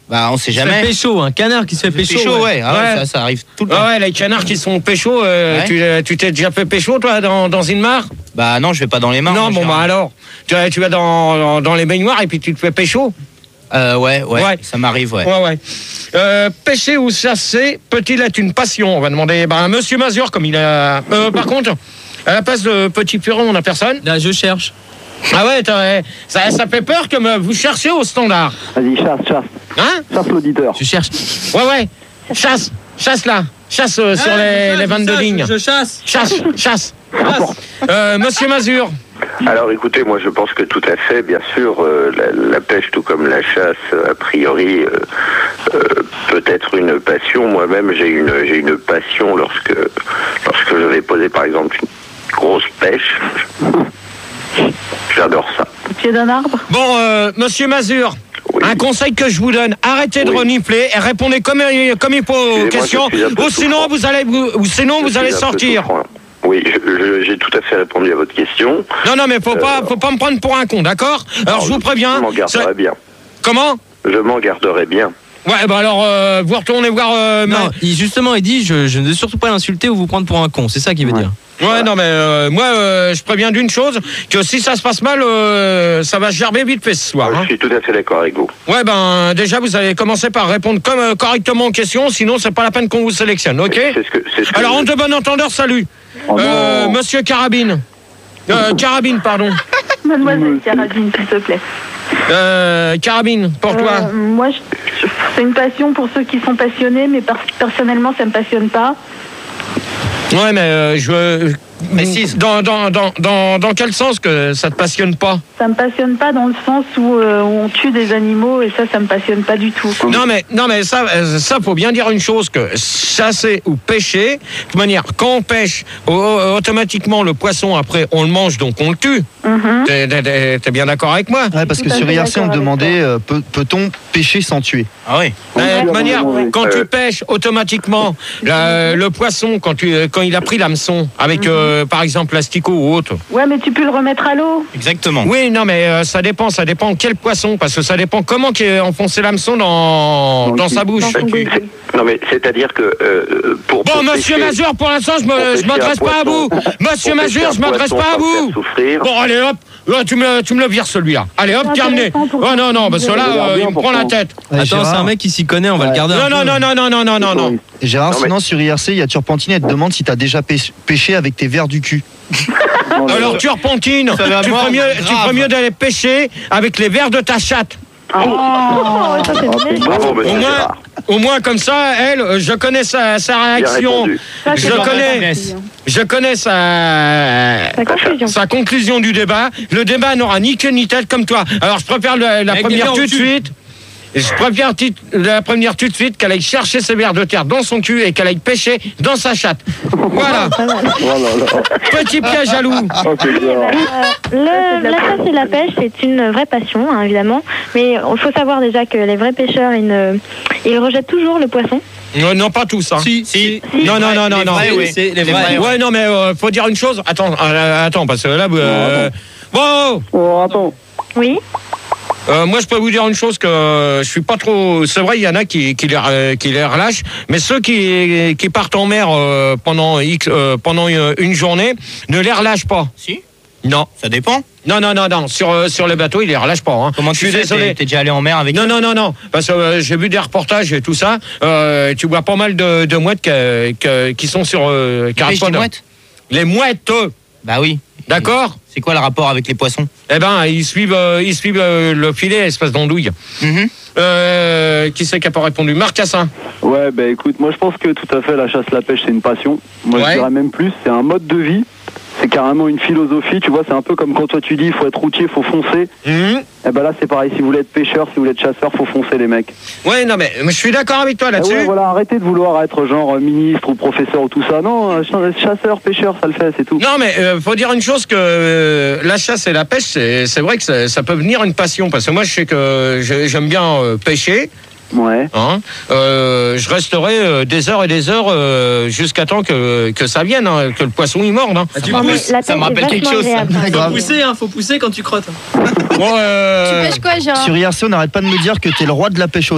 Bah, on sait jamais. Pécho, un canard qui se fait pécho. Ouais. Ça arrive tout le temps. Ouais, les canards qui sont pécho, tu t'es déjà fait pécho, toi, dans une mare? Bah non, je vais pas dans les mares. Non, alors, tu vas dans les baignoires et puis tu te fais pécho? Ouais, ça m'arrive, Ouais. Pêcher ou chasser peut-il être une passion? On va demander à Monsieur Mazur, comme il a... par contre, à la place de Petit Puron, on a personne? Là, je cherche. Ah ouais, ça fait peur que vous cherchez au standard. Vas-y, chasse. Hein? Chasse l'auditeur. Je cherche. Ouais. Chasse là. Chasse sur les 22 lignes. Je chasse. Chasse. Monsieur Mazur. Alors écoutez, moi je pense que tout à fait, bien sûr, la pêche tout comme la chasse, a priori, peut être une passion. Moi-même j'ai une passion lorsque je vais poser par exemple une grosse pêche. J'adore ça. Au pied d'un arbre. Bon, Monsieur Mazur, Oui. un conseil que je vous donne, arrêtez de renifler et répondez comme il faut aux questions, ou sinon vous allez sortir. Oui, j'ai tout à fait répondu à votre question. Non, mais faut pas me prendre pour un con, d'accord? Alors je vous préviens. Je m'en garderai bien. Comment? Je m'en garderai bien. Ouais, alors vous retournez voir. Non, il dit je ne veux surtout pas l'insulter ou vous prendre pour un con, c'est ça qu'il veut dire. Ouais, non, mais moi, je préviens d'une chose, que si ça se passe mal, ça va se gerber vite fait ce soir. Je suis tout à fait d'accord avec vous. Ouais, déjà, vous allez commencer par répondre correctement aux questions, sinon, c'est pas la peine qu'on vous sélectionne, ok? C'est ce que alors, en de bon entendeur, salut. Monsieur Carabine. Carabine, pardon. Mademoiselle Carabine, s'il te plaît. Carabine, pour toi. Moi, c'est une passion pour ceux qui sont passionnés, mais personnellement, ça me passionne pas. Ouais, mais je précise. Dans quel sens que ça te passionne pas? Ça me passionne pas dans le sens où on tue des animaux et ça me passionne pas du tout. Non mais ça faut bien dire une chose, que chasser ou pêcher, de toute manière, quand on pêche, automatiquement le poisson après on le mange, donc on le tue. T'es bien d'accord avec moi? Ouais, parce que sur IRC on demandait peut-on pêcher sans tuer? Ah oui. De toute manière, quand tu pêches, automatiquement, le poisson, quand il a pris l'hameçon, avec par exemple l'asticot ou autre. Ouais, mais tu peux le remettre à l'eau. Exactement. Oui, non, mais ça dépend quel poisson, parce que ça dépend comment il a enfoncé l'hameçon dans sa bouche. Non, mais c'est-à-dire que pour Monsieur pêcher, Mazur, pour l'instant, je m'adresse pas à vous. Monsieur Mazur, je m'adresse pas à vous. Bon, allez, hop. Là, tu me le vires celui-là. Allez, hop, terminé. Oh non, parce que là, il me prend la tête. Attends, c'est un mec qui s'y connaît, on va le garder. Non. Et Gérard, sinon sur IRC, il y a Turpentine, elle te demande si t'as déjà pêché avec tes vers du cul. Alors, Turpentine, tu ferais mieux d'aller pêcher avec les vers de ta chatte. Ça c'est bravo, monsieur Gérard. Au moins, comme ça, elle, je connais sa réaction. Je connais sa conclusion du débat. Le débat n'aura ni queue ni tête comme toi. Alors, je préfère la première tout de suite. Je préfère la première tout de suite qu'elle aille chercher ses vers de terre dans son cul et qu'elle aille pêcher dans sa chatte. Voilà. Petit piège à loup. La chasse et la pêche, c'est une vraie passion, hein, évidemment. Mais il faut savoir déjà que les vrais pêcheurs, ils rejettent toujours le poisson. Non, pas tous. Hein. Si. Non. Les vrais. Ouais, non, mais faut dire une chose. Attends, parce que là... Bon. Attends. Oui. Moi, je peux vous dire une chose, que je suis pas trop... C'est vrai, il y en a qui les relâchent, mais ceux qui partent en mer pendant une journée ne les relâchent pas. Si. Non. Ça dépend. Non. Sur les bateaux, ils les relâchent pas. Hein. Comment tu sais? T'es déjà allé en mer avec? Non. Parce que j'ai vu des reportages et tout ça. Tu vois pas mal de mouettes qui sont sur... les mouettes? Les mouettes. Bah oui. D'accord. C'est quoi le rapport avec les poissons? Eh ben, ils suivent le filet, espèce d'andouille. Qui c'est qui n'a pas répondu? Marc Cassin. Ouais, écoute, moi je pense que tout à fait la chasse, la pêche, c'est une passion. Moi je dirais même plus, c'est un mode de vie. C'est carrément une philosophie, tu vois, c'est un peu comme quand toi tu dis il faut être routier, il faut foncer. Et là c'est pareil, si vous voulez être pêcheur, si vous voulez être chasseur, faut foncer les mecs. Ouais, non mais je suis d'accord avec toi là-dessus. Ouais, voilà, arrêtez de vouloir être genre ministre ou professeur ou tout ça. Non, chasseur, pêcheur, ça le fait, c'est tout. Non mais faut dire une chose, que la chasse et la pêche, c'est vrai que ça peut venir une passion, parce que moi je sais que j'aime bien pêcher. Ouais. Hein, je resterai des heures et des heures jusqu'à temps que ça vienne, hein, que le poisson il morde. Hein. Ça me rappelle quelque chose. Faut pousser quand tu crottes. Bon, Tu pêches quoi, genre? Sur IRC, on n'arrête pas de me dire que t'es le roi de la pêche.